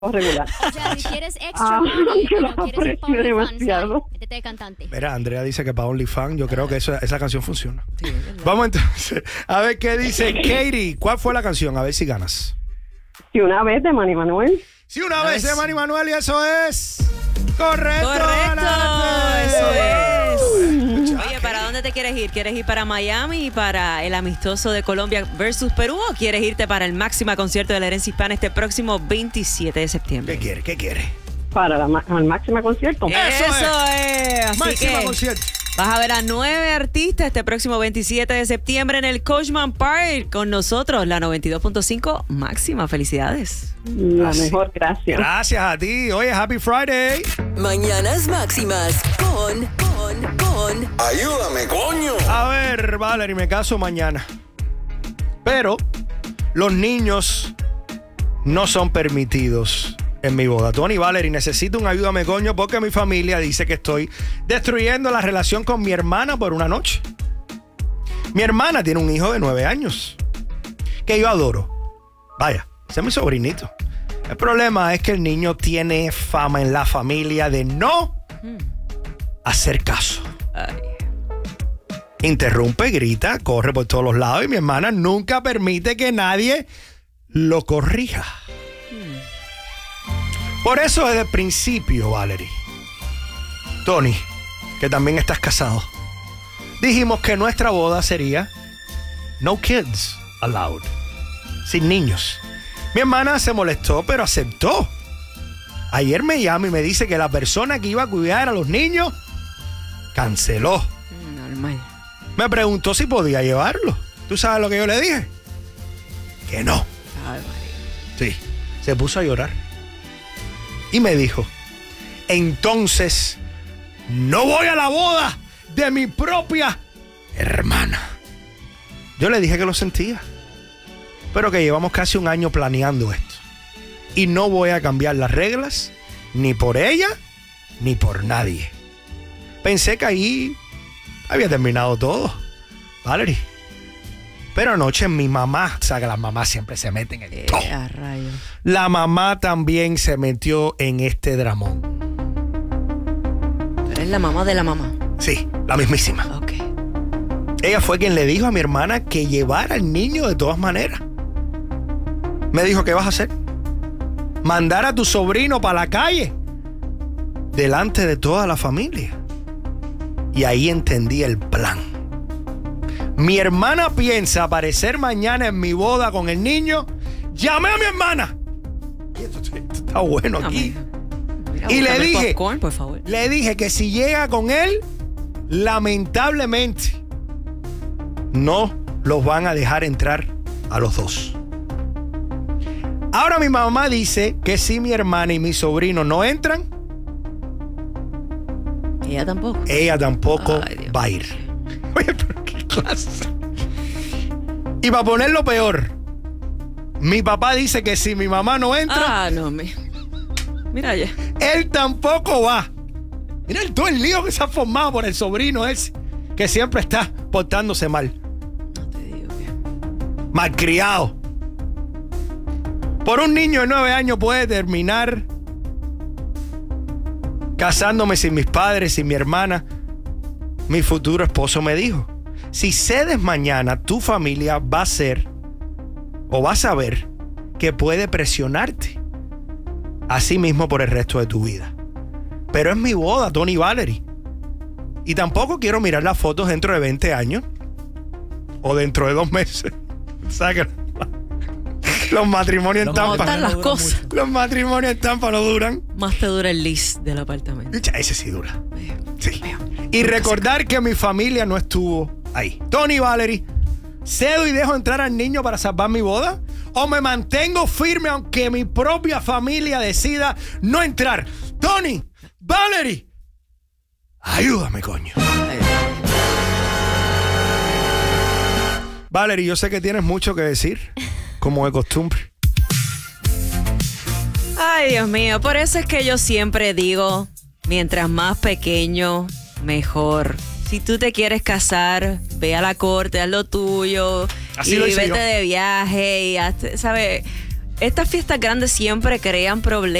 regular. O sea, si quieres extra money que y lo no quieres ir aprecio para demasiado. OnlyFans, métete de cantante. Mira, Andrea dice que para OnlyFans yo creo que esa canción funciona. Sí, es verdad. Vamos entonces a ver qué dice Katie. ¿Cuál fue la canción? A ver si ganas. Si una vez de Manny Manuel. Si una vez de Manny Manuel y eso es correcto. Correcto, ganaste. eso es. Escucha, Oye, ¿para dónde te quieres ir? ¿Quieres ir para Miami y para el amistoso de Colombia versus Perú o quieres irte para el máximo concierto de la herencia hispana este próximo 27 de septiembre? ¿Qué quiere? ¿Qué quiere? Para el máximo concierto. Eso es. Así Máximo que concierto. vas a ver a 9 artistas este próximo 27 de septiembre en el Coachman Park con nosotros, la 92.5 máxima. Felicidades. La mejor, gracias. Gracias a ti. Oye, Happy Friday. Mañanas máximas con Ayúdame, coño. A ver, Valerie, me caso mañana. Pero los niños no son permitidos en mi boda. Tony, Valerie, necesito un ayúdame, coño, porque mi familia dice que estoy destruyendo la relación con mi hermana por una noche. Mi hermana tiene un hijo de 9 años que yo adoro. Vaya, ese es mi sobrinito. El problema es que el niño tiene fama en la familia de no hacer caso. Ay. Interrumpe, grita, corre por todos los lados y mi hermana nunca permite que nadie lo corrija. Por eso desde el principio, Valerie, Tony, que también estás casado, dijimos que nuestra boda sería no kids allowed, sin niños. Mi hermana se molestó, pero aceptó. Ayer me llama y me dice que la persona que iba a cuidar a los niños canceló. Normal. Me preguntó si podía llevarlo. ¿Tú sabes lo que yo le dije? Que no. Ay, María. Sí. Se puso a llorar. Y me dijo, entonces, no voy a la boda de mi propia hermana. Yo le dije que lo sentía, pero que llevamos casi un año planeando esto. Y no voy a cambiar las reglas, ni por ella, ni por nadie. Pensé que ahí había terminado todo, Valerie. Pero anoche mi mamá, o sea que las mamás siempre se meten en el todo. A rayos. La mamá también se metió en este dramón. Tú eres la mamá de la mamá. Sí, la mismísima. Ok. Ella fue quien le dijo a mi hermana que llevara al niño de todas maneras. Me dijo, ¿qué vas a hacer? Mandar a tu sobrino para la calle delante de toda la familia. Y ahí entendí el plan. Mi hermana piensa aparecer mañana en mi boda con el niño. Llamé a mi hermana. Y esto está bueno aquí. Mira, Y le búscame dije, popcorn, por favor. le dije que si llega con él, lamentablemente, no los van a dejar entrar a los dos. Ahora mi mamá dice que si mi hermana y mi sobrino no entran, Ella tampoco. ella tampoco Ay, Dios va a ir. Oye, pero qué clase. Y para ponerlo peor, mi papá dice que si mi mamá no entra, No, mira ya. él tampoco va. Mira todo el lío que se ha formado por el sobrino ese, que siempre está portándose mal. No te digo que. Malcriado. Por un niño de 9 años puede terminar casándome sin mis padres, sin mi hermana. Mi futuro esposo me dijo, si cedes mañana, tu familia va a ser o va a saber que puede presionarte así mismo por el resto de tu vida. Pero es mi boda, Tony, Valerie. Y tampoco quiero mirar las fotos dentro de 20 años o dentro de 2 meses. O sea que los matrimonios en ¿Cómo Tampa. están las cosas? Los matrimonios en Tampa no duran. Más te dura el lease del apartamento. Ese sí dura. Sí. Y recordar que mi familia no estuvo ahí. Tony, Valerie, ¿cedo y dejo entrar al niño para salvar mi boda? ¿O me mantengo firme aunque mi propia familia decida no entrar? Tony, Valerie, ayúdame, coño. Valerie, yo sé que tienes mucho que decir, como de costumbre. Ay, Dios mío, por eso es que yo siempre digo, mientras más pequeño, mejor. Si tú te quieres casar, ve a la corte, haz lo tuyo. Así y lo hice vete yo. de viaje y hazte, ¿sabes? Estas fiestas grandes siempre crean problemas.